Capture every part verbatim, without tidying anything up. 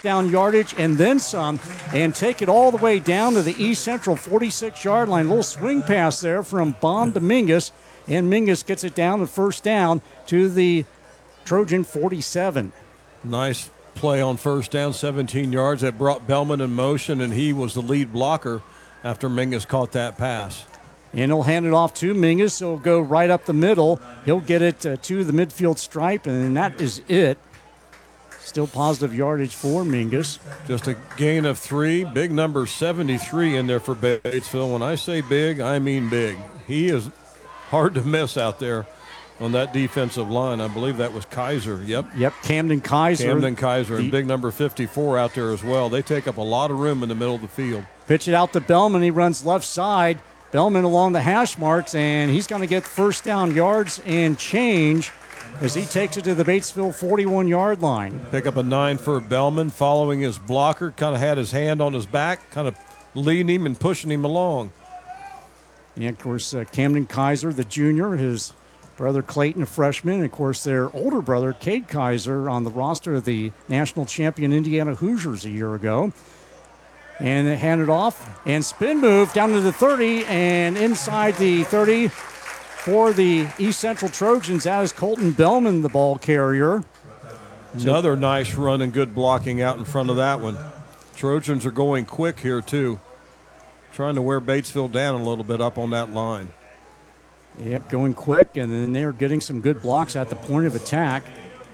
down yardage and then some, and take it all the way down to the East Central forty-six-yard line. A little swing pass there from Bond to Mingus, and Mingus gets it down to first down to the Trojan forty-seven. Nice play on first down, seventeen yards. That brought Bellman in motion, and he was the lead blocker after Mingus caught that pass. And he'll hand it off to Mingus. He'll go right up the middle. He'll get it uh, to the midfield stripe, and that is it. Still positive yardage for Mingus. Just a gain of three. Big number seventy-three in there for Batesville. When I say big, I mean big. He is hard to miss out there on that defensive line. I believe that was Kaiser. Yep. Yep, Camden Kaiser. Camden Kaiser and big number fifty-four out there as well. They take up a lot of room in the middle of the field. Pitch it out to Bellman. He runs left side. Bellman along the hash marks, and he's going to get first down yards and change as he takes it to the Batesville forty-one-yard line. Pick up a nine for Bellman, following his blocker, kind of had his hand on his back, kind of leading him and pushing him along. And, of course, uh, Camden Kaiser, the junior, his brother Clayton, a freshman, and, of course, their older brother, Cade Kaiser, on the roster of the national champion Indiana Hoosiers a year ago. And they hand it off, and spin move down to the thirty, and inside the thirty for the East Central Trojans. That is Colton Bellman, the ball carrier. Another nice run and good blocking out in front of that one. Trojans are going quick here, too. Trying to wear Batesville down a little bit up on that line. Yep, going quick, and then they're getting some good blocks at the point of attack.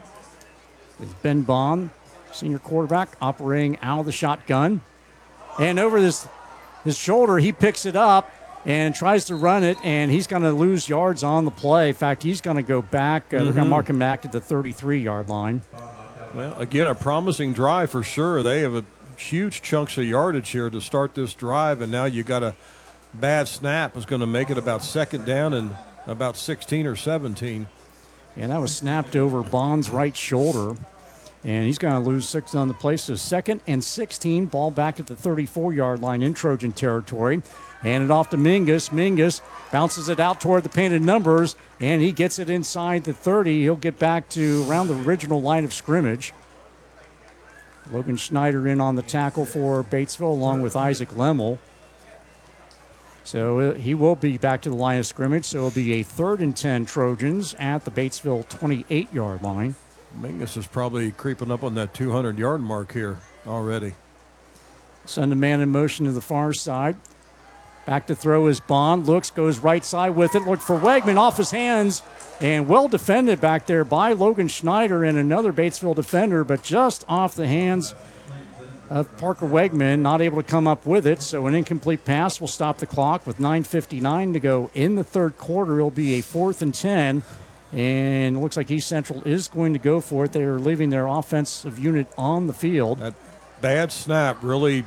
With Ben Bond, senior quarterback, operating out of the shotgun. And over this his shoulder, he picks it up and tries to run it, and he's going to lose yards on the play. In fact, he's going to go back. Uh, mm-hmm. They're going to mark him back at the thirty-three-yard line. Well, again, a promising drive for sure. They have a huge chunks of yardage here to start this drive, and now you got a bad snap. Is going to make it about second down and about sixteen or seventeen. And that was snapped over Bond's right shoulder. And he's going to lose six on the play. So second and sixteen, ball back at the thirty-four-yard line in Trojan territory. Hand it off to Mingus. Mingus bounces it out toward the painted numbers, and he gets it inside the thirty. He'll get back to around the original line of scrimmage. Logan Schneider in on the tackle for Batesville along with Isaac Lemmel. So he will be back to the line of scrimmage. So it'll be a third and ten Trojans at the Batesville twenty-eight-yard line. Mingus is probably creeping up on that two hundred-yard mark here already. Send a man in motion to the far side. Back to throw is Bond. Looks, goes right side with it. Look for Wegman off his hands. And well defended back there by Logan Schneider and another Batesville defender, but just off the hands of Parker Wegman, not able to come up with it. So an incomplete pass will stop the clock with nine fifty-nine to go in the third quarter. It'll be a fourth and ten. And it looks like East Central is going to go for it. They're leaving their offensive unit on the field. That bad snap really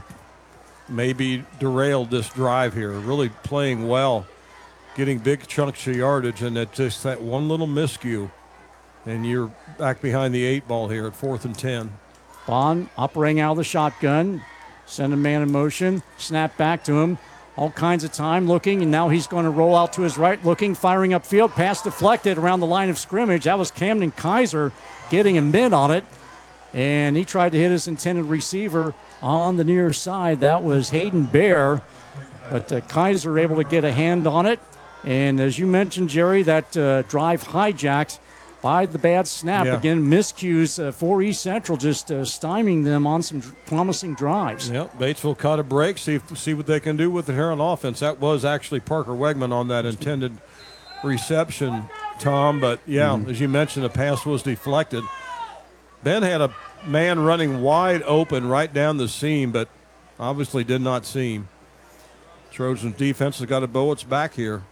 maybe derailed this drive here. Really playing well, getting big chunks of yardage, and it's just that one little miscue. And you're back behind the eight ball here at fourth and ten. Bond operating out of the shotgun. Send a man in motion. Snap back to him. All kinds of time looking, and now he's going to roll out to his right, looking, firing upfield. Pass deflected around the line of scrimmage. That was Camden Kaiser getting a mid on it, and he tried to hit his intended receiver on the near side. That was Hayden Bear, but uh, Kaiser able to get a hand on it. And as you mentioned, Jerry, that uh, drive hijacked by the bad snap. Yeah. Again, miscues uh, for East Central, just uh, stymieing them on some dr- promising drives. Yep, Batesville caught a break, see if, see what they can do with it here on offense. That was actually Parker Wegman on that intended reception, Tom. But, yeah, mm-hmm. as you mentioned, the pass was deflected. Ben had a man running wide open right down the seam, but obviously did not see him. Trojans defense has got to bow its back here.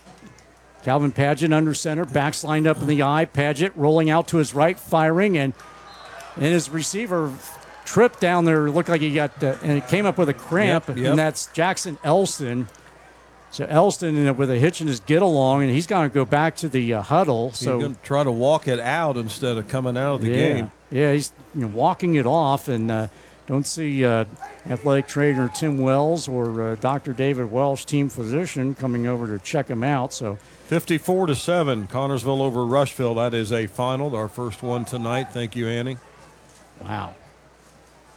Calvin Paget under center, backs lined up in the eye. Paget rolling out to his right, firing, and and his receiver tripped down there. Looked like he got, uh, and it came up with a cramp, yep, yep. and that's Jackson Elston. So Elston with a hitch in his get along, and he's going to go back to the uh, huddle. So he's going to try to walk it out instead of coming out of the yeah, game. Yeah, he's you know, walking it off, and uh, don't see uh, athletic trainer Tim Wells or uh, Doctor David Welsh, team physician, coming over to check him out. So fifty-four to seven, Connorsville over Rushville. That is a final, our first one tonight. Thank you, Annie. Wow.